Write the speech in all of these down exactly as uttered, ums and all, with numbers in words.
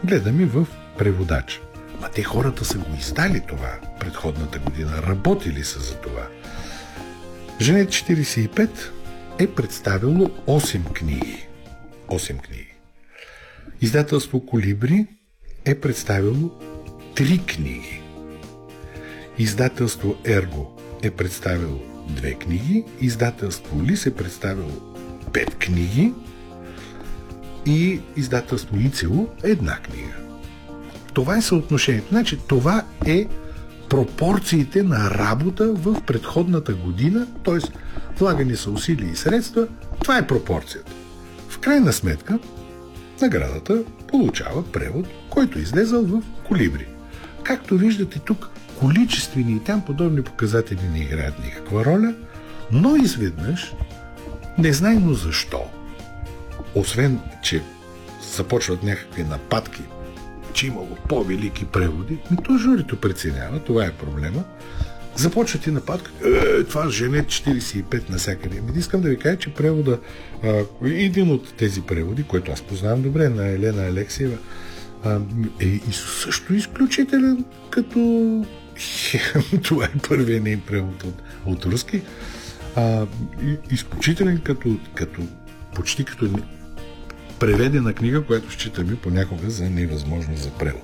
гледаме в преводач. Ма те хората са го издали това предходната година, работили са за това. Женет четирийсет и пет е представило осем книги. осем книги. Издателство Колибри е представило три книги. Издателство Ерго е представило две книги. Издателство Лис е представило пет книги. И издателство Ицело една книга. Това е съотношението. Значи, това е пропорциите на работа в предходната година, т.е. влагани са усилия и средства. Това е пропорцията. В крайна сметка, наградата получава превод, който е излезъл в Колибри. Както виждате тук, количествени и там подобни показатели не играят никаква роля, но изведнъж, незнайно защо, освен, че започват някакви нападки, че имало по-велики преводи, но то журито преценява, това е проблема, започват и нападки, е, това Женет четирийсет и пет навсякъде. Ами искам да ви кажа, че превода, а, един от тези преводи, който аз познавам добре, на Елена Алексиева, а, е също изключителен, като това е първият нейн превод от, от руски, а, изключителен като, като почти като преведена книга, която считаме понякога за невъзможно за превод.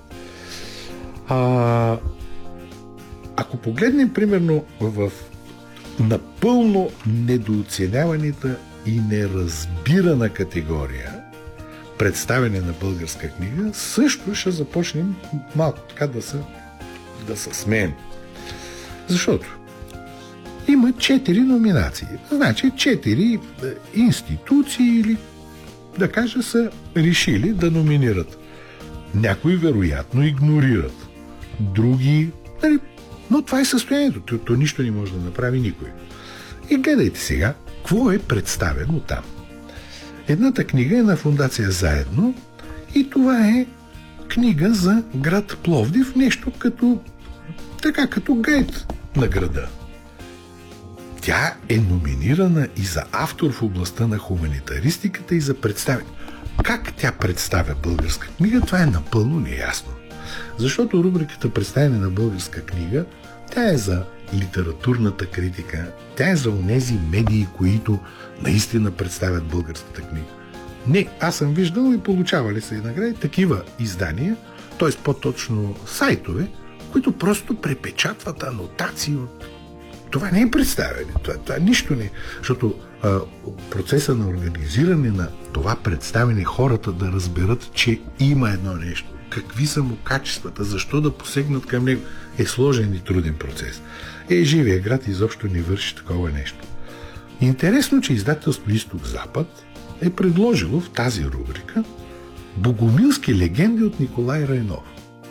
А, ако погледнем примерно в напълно недооценяваната и неразбирана категория представяне на българска книга, също ще започнем малко така да се, да се смеем. Защото има четири номинации. Значи четири институции или да кажа са решили да номинират. Някои вероятно игнорират. Други... Нали, но това е състоянието. То, то нищо не може да направи никой. И гледайте сега, какво е представено там. Едната книга е на фондация Заедно и това е книга за град Пловдив, нещо като така като гайд на града. Тя е номинирана и за автор в областта на хуманитаристиката и за представяне. Как тя представя българска книга, това е напълно неясно. Защото рубриката представяне на българска книга, тя е за литературната критика, тя е за онези медии, които наистина представят българската книга. Не, аз съм виждал и получавали са и награди такива издания, т.е. по-точно сайтове, които просто препечатват анотации от... Това не е представяне, това, това нищо не е. Защото а, процеса на организиране на това представяне, хората да разберат, че има едно нещо. Какви са му качествата, защо да посегнат към него, е сложен и труден процес. Е, живия град изобщо не върши такова нещо. Интересно, че издателство Изток-Запад е предложило в тази рубрика богомилски легенди от Николай Райнов.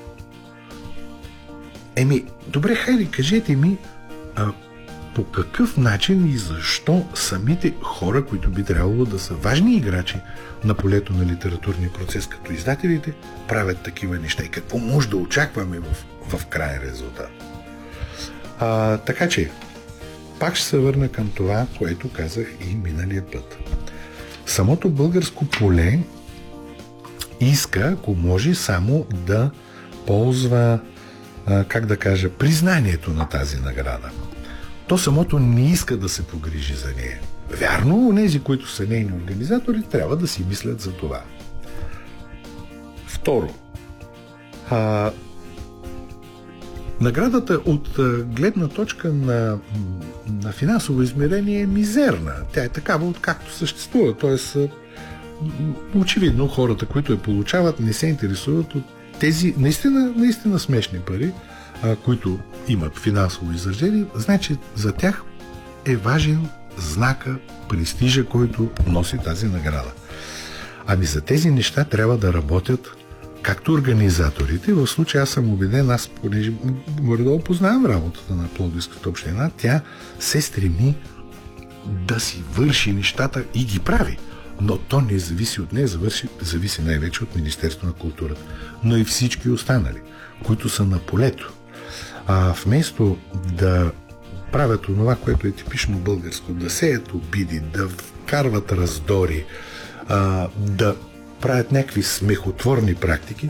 Еми, добре, хайде, кажете ми, а, по какъв начин и защо самите хора, които би трябвало да са важни играчи на полето на литературния процес, като издателите, правят такива неща и какво може да очакваме в, в крайен резултат. А, така че, пак ще се върна към това, което казах и миналия път. Самото българско поле иска, ако може, само да ползва, а, как да кажа, признанието на тази награда. То самото не иска да се погрижи за нея. Вярно, онези, които са нейни организатори, трябва да си мислят за това. Второ, а, наградата от а, гледна точка на, на финансово измерение е мизерна. Тя е такава, откакто съществува. Тоест, а, очевидно, хората, които я получават, не се интересуват от тези наистина, наистина смешни пари, а, които имат финансово изражение. Значи, за тях е важен знака, престижа, който носи тази награда. Ами за тези неща трябва да работят както организаторите. В случая аз съм убеден, аз понеже горе-долу познавам работата на Пловдивската община, тя се стреми да си върши нещата и ги прави. Но то не зависи от нея, зависи, зависи най-вече от Министерството на културата. Но и всички останали, които са на полето. А вместо да правят онова, което е типично българско, да сеят обиди, да вкарват раздори, а, да правят някакви смехотворни практики,